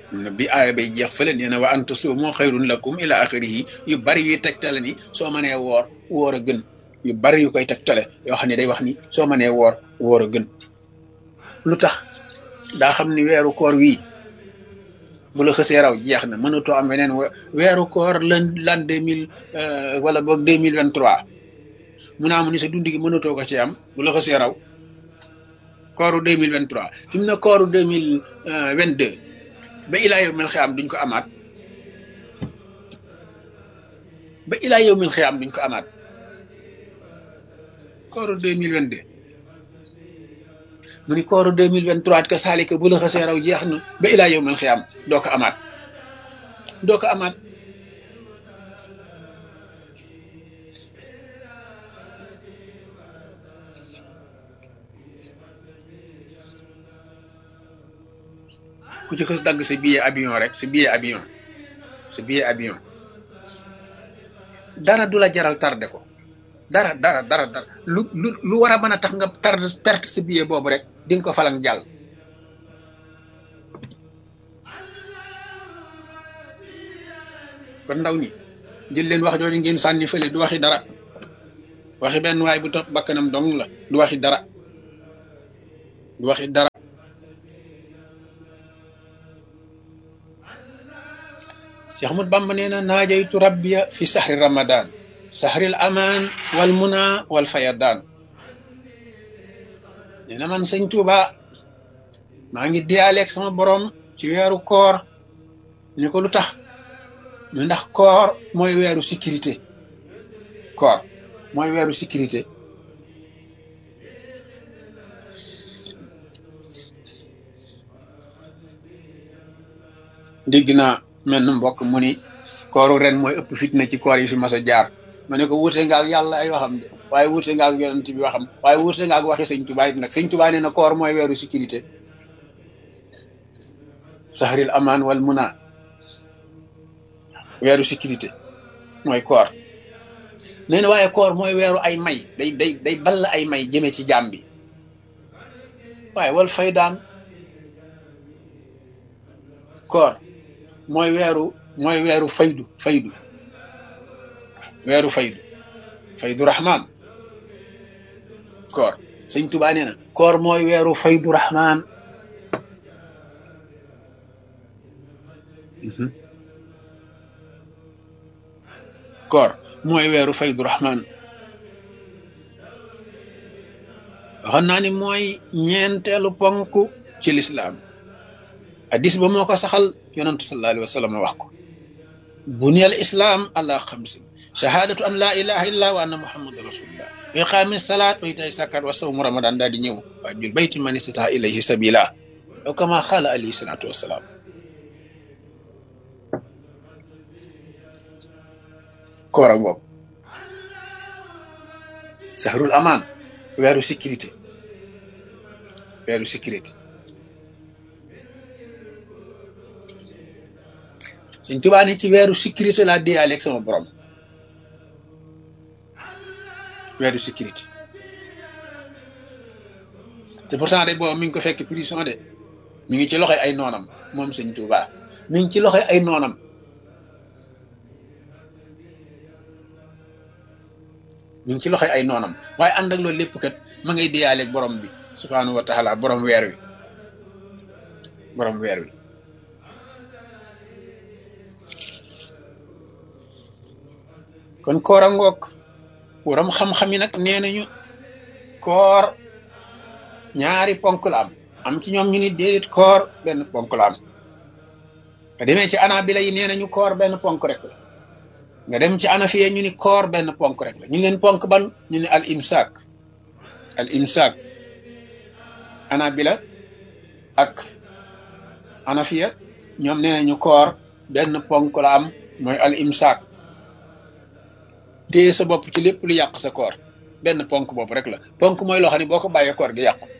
bi aaya bay jeex fële nee na wa an tasuumu xayrun lakum ila axirihi yu bari yuy tegtale ni soo mënee woor a gën yu bari yu koy tegtale yoo xam ne day wax ni soo mënee woor a gën lu tax daa xam ni weeru koor wii bu la xësee raw jeex na mënatoo am weneen weeru koor l'an 2000 wala boog 2023 mu naa mu ni sa dund gi mënatoo ko ci am bu la xësee raw kooru 2023 fi mu ne kooru 2022 ba ilaa yow mil xiyaam duñ ko amaat ba ilaa yow mil xiyaam duñ ko amaat kooru 2022 mu ni kooru 2023 ka saalika bu la xasee raw jeex na ba ilaa yow mil xiyaam doo ko amaat ku ci xës dagg sa billet avion rek sa billet avion dara du la jaral tardé ko dara lu war a mën a tax nga perte sa billet boobu rek di nga ko falang jàll kon ndaw ñi jël leen wax jooju ngeen sànni fële du waxi dara waxi benn waay bu topp bakkanam dong la du waxi dara Cheikh Ahmad Bamba nee na naajaytu rabbiya fi sahri ramadan sahril aman wal muna wal fayadan nee na man sëñ Tuuba maa ngi diyaaleeg sama borom ci weeru koor ñu ko lu tax ñu ndax koor mooy weeru sécurité dégg naa mel na mbokk mu ni kooru ren mooy ëpp fitna ci koor yi fi mas a jaar ma ne ko wuute nga ak yàlla ay waxam de waaye wuute nga ak yonent bi waxam waaye wuute nga ak waxi sëñ Tuubaa it nag sëñ Tuubaa nee na koor mooy weeru sécurité sahril aman wal muna weeru sécurité mooy koor nee na waaye koor mooy weeru ay may day ball ay may jëme ci jaam bi waaye wal faydaan koor mooy weeru faydu faydu rahman koor sëñ Tuubaa nee na koor mooy weeru faydu rahman koor mooy weeru faydu rahman waxoon naa ni mooy ñeenteelu ponk ci lislaam hadis ba moo ko saxal yonantu sallallahu alayhi wa sallam wax ko buniyal islam ala xamsin shahadatu an la ilaha illa wa anna muhammadan rasulullah wa iqami salat wa ita'i zakat wa sawmu ramadan daal di ñëw wa jul bayti man istata ilayhi sabila aw kama xaala alayhi salatu wasalaam koor a ngoog sahrul aman weeru sécurité Sëñ Tuubaa ni ci weeru sécurité laa déyaale ak sama borom weeru sécurité te pourtant de boobu mi ngi ko fekk prison de mi ngi ci loxoy ay noonam moom Sëñ Tuubaa mi ngi ci loxoy ay noonam waaye ànd ak loolu lépp kat ma ngay déyaale ak borom bi subhaanahu wa taala borom weer wi kon koor a ngoog borom xam-xam yi nag nee nañu koor ñaari ponk la am ci ñoom ñu ni déedéet koor benn ponk la am nga demee ci Hanaabila yi nee nañu koor benn ponk rek la nga dem ci Hanafiya ñu ni koor benn ponk rek la ñu leen ponk ban ñu ni al imsaak Hanaabila ak Hanafiya ñoom nee nañu koor benn ponk la am mooy al imsaak téye sa bopp ci lépp lu yàq sa koor benn ponk bopp rek la ponk mooy loo xam ne boo ko bàyyee koor gi yàqu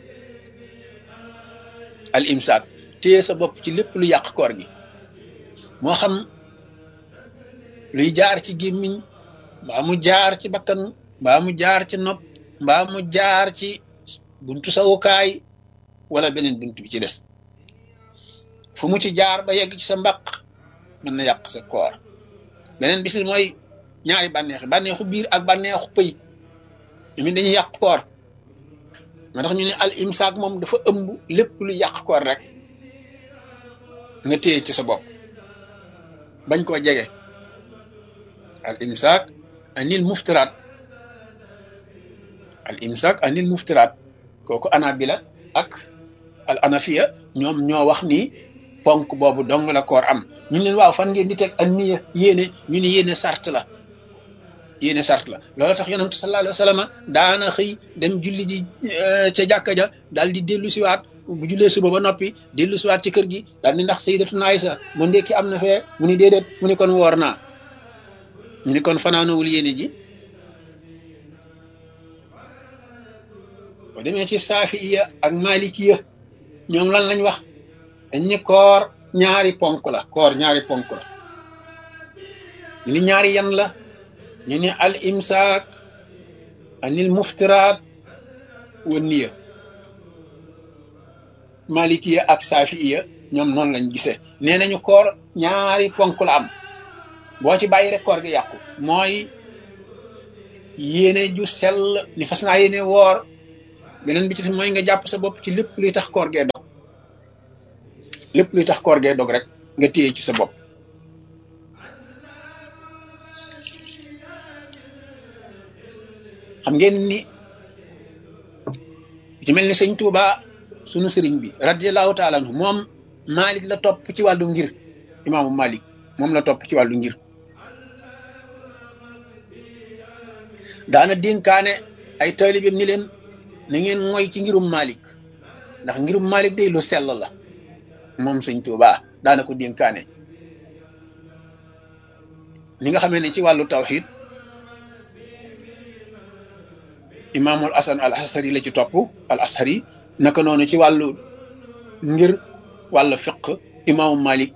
al imsaak téye sa bopp ci lépp lu yàq koor gi moo xam luy jaar ci gémmiñ mbaa mu jaar ci bakkan mbaa mu jaar ci nopp mbaa mu jaar ci buntu sawukaay wala beneen buntu bi ci des fu mu ci jaar ba yegg ci sa mbaq mën na yàq sa koor beneen bis mooy ñaari bànneexu biir ak bànneexu pëy mi dañuy yàq koor moo tax ñu ne al imsaak moom dafa ëmb lépp lu yàq koor rek nga téye ci sa bopp bañ koo jege al imsaak anil muftiraat kooku anabila ak al anafiya ñoom ñoo wax ni ponk boobu dong la koor am ñu leen waaw fan ngeen di teg ak niya yéene ñu ni yéene sart la loolu tax yonent sallallahu alayhi wa sallam daana xëy dem julli ji ca jàkka ja daal di dellu siwaat bu jullee suba ba noppi dellu siwaat ci kër gi daal di ndax sayyidatuna Aysa mu ndekki am na fee mu ni déedéet mu ni kon woor naa ñu ni kon fanaanowul yéene ji boo demee ci saafiya ak malikiya ñoom lan lañ wax dañ ni koor ñaari ponk la ñu ni ñaari yan la ñu ni al imsaak anil muftiraat wa niya malikiya ak saafiya ñoom noonu lañ gisee nee nañu koor ñaari ponk la am boo ci bàyyi rek koor gi yàqu mooy yéene ju sell ni fas naa yéene woor beneen bi ci mooy nga jàpp sa bopp ci lépp luy tax koor gee dog rek nga téye ci sa bopp xam ngeen ni ci mel ni sëñ Tuuba sunu sëriñ bi radiyallahu taala anhu moom Malik la topp ci wàllu ngir imaamu Malik moom la topp ci wàllu ngir daana dénkaane ay taalibeem ni leen na ngeen mooy ci ngirum Malik ndax ngirum Malik day lu sell la moom sëñ Tuuba daana ko dénkaane ni nga xamee ne ci wàllu tawxid imaamul Hasan al Ashari la ci topp al Ashari naka noonu ci wàllu ngir wàllu fiq imaamu Malik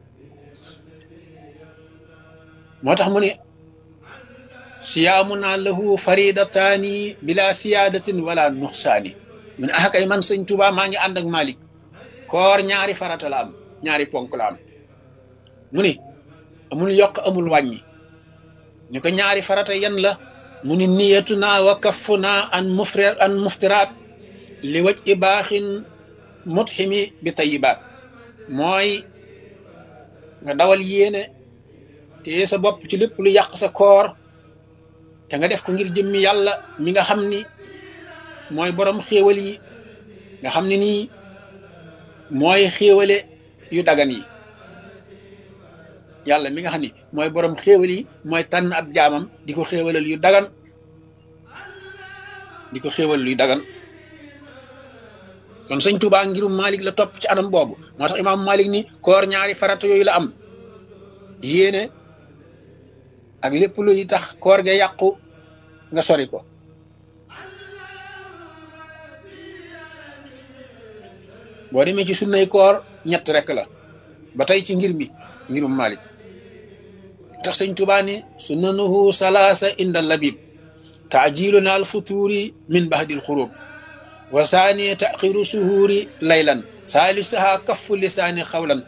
moo tax mu ne siyaamuna lahu faridataani bila siyaadatin wala nuxsaani mu ne kay man sëñ Tuuba maa ngi ànd ak Malik koor ñaari farata la am ñaari ponk la am mu ne amul yokk amul wàññi ñu ko ñaari farata yan la mu ni niyatuna wa kaffuna an muftiraat li waj i baaxin mutximi bi tayibaat mooy nga dawal yéene te sa bopp ci lépp lu yàq sa koor te nga def ko ngir jëmmi yàlla mi nga xam ni mooy borom xéewal yi nga xam ne nii mooy xéewale yu dagan yi yàlla mi nga xam ni mooy borom xéewal yi mooy tànn ab jaamam di ko xéewalal yu dagan kon sëñ Tuubaa ngirum Malik la topp ci anam boobu moo tax imaamu Malik ni koor ñaari farata yooyu la am yéene ak lépp luy tax koor ga yàqu nga sori ko boo demee ci sunnay koor ñett rek la ba tey ci ngirum Malik tax sëñ Tuubaa ni sunnanuhu salaasa inda labib taajiluna al futuri min bahdil xurub wa saani taxiru suhuuri laylan saalisaha kaffu lisaani xawlan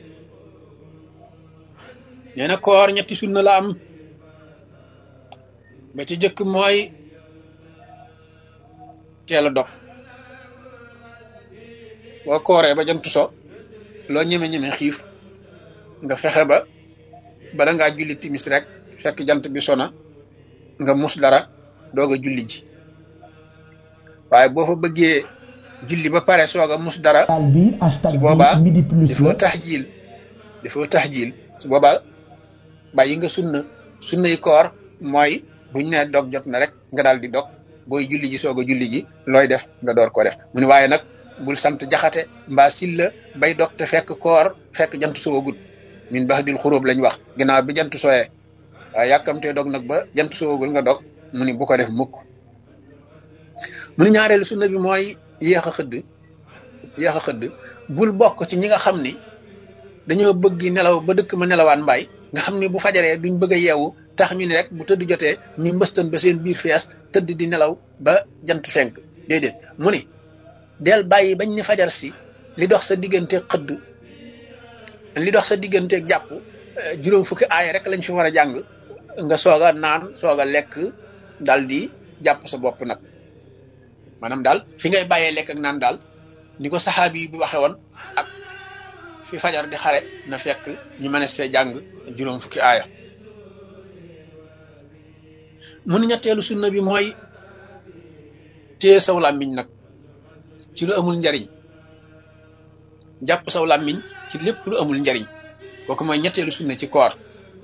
nee na koor ñetti sunna la am ba ci jëkk mooy teel a dog boo kooree ba jant so loo ñeme xiif nga fexe ba bala ngaa julli timis rek fekk jant bi sona nga mus dara doog a julli ji waaye boo fa bëggee julli ba pare soog a mus dara su boobaa dafoo taxjil su boobaa bàyyi nga sunnay koor mooy buñ ne dog jot na rek nga daal di dog booy julli ji soog a julli ji looy def nga door ko def mu ne waaye nag bul sant jaxate mbaa silla bay dog te fekk koor fekk jant soogul min bahdil xuróob lañ wax ginnaaw bi jant sooyee waaye yàkkamtee dog nag ba jant soogul nga dog mu ni bu ko def mukk mu ni ñaareelu sunna bi mooy yéex a xëdd bul bokk ci ñi nga xam ni dañoo bëgg nelaw ba dëkk ma nelawaan mbaay nga xam ni bu fajaree duñ bëgg a yeewu tax ñu ne rek bu tëdd jotee ñu mbëstan ba seen biir fees tëdd di nelaw ba jant fenk déedéet mu ni del bàyyi bañ ni fajar si li dox sa diggante xëdd li dox sa digganteeg jàpp juróom fukki aaya rek lañ fi war a jàng nga soog a naan soog a lekk dal di jàpp sa bopp nag maanaam daal fi ngay bàyyee lekk ak naan daal ni ko saxaabi yi bi waxe woon ak fi fajar di xare na fekk ñu mënees fee jàng juróom fukki aaya mu ni ñetteelu sunna bi mooy téye saw làmmiñ nag ci lu amul njariñ jàpp saw làmmiñ ci lépp lu amul njariñ kooku mooy ñetteelu sunna ci koor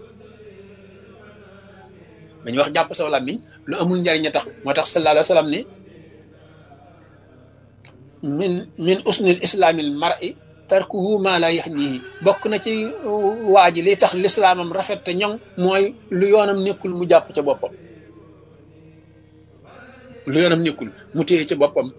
dañuy wax jàpp saw làmmiñ lu amul njariñ a tax moo tax sallallahu alayhi wa sallam ni min usnil islaamil mar'i tarkuhu ma la yahnihi bokk na ci waa ji li tax lislaamam rafet te ñoŋ mooy lu yoonam nekkul mu jàpp ca boppam lu yoonam nekkul mu téye ca boppam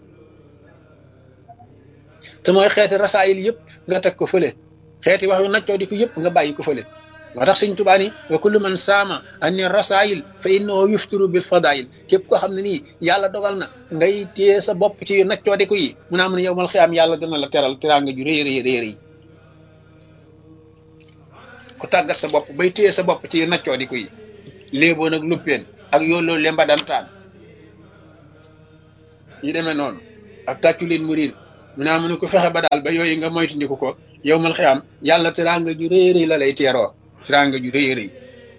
te mooy xeeti rasaayil yëpp nga teg ko fële xeeti wax yu naccoo di ko yëpp nga bàyyi ko fële moo tax Sëñ Tuubaa ni wa kullu man saama anni rasaayil fa innahu yuftiru bil fadaayil képp koo xam ne nii yàlla dogal na ngay téye sa bopp ci yu naccoo di ko yi mu naa mun yowmal xiyaam yàlla dana la teral teraanga ju rëy rëy rëy ku tàggat sa bopp bay téye sa bopp ci yu naccoo di ko yi léeboon ak luppeen ak yooloo lemba dantaan yi demee noonu ak tàccu leen mu riir mu naa mun ko fexe ba daal ba yooyu nga moytandiku ko yowmal xiyaam yàlla teraanga ju rëy rëy la lay teeroo teraanga ju rëy rëy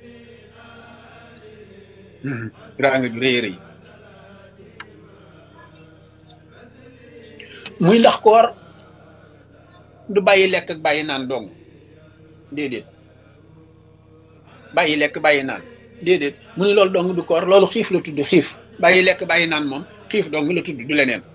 teraanga ju rëy rëy muy ndax koor du bàyyi lekk ak bàyyi naan dong déedéet bàyyi lekk bàyyi naan déedéet mu ni loolu dong du koor loolu xiif la tudd xiif bàyyi lekk bàyyi naan moom xiif dong la tudd du leneen